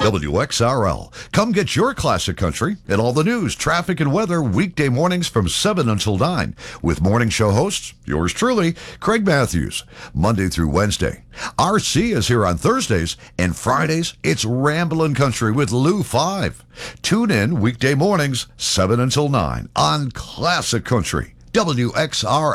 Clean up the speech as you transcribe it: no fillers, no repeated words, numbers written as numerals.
WXRL. Come get your classic country and all the news, traffic, and weather weekday mornings from 7 until 9 with morning show hosts, yours truly, Craig Matthews, Monday through Wednesday. RC is here on Thursdays, and Fridays, it's Ramblin' Country with Lou 5. Tune in weekday mornings, 7 until 9 on Classic Country, WXRL.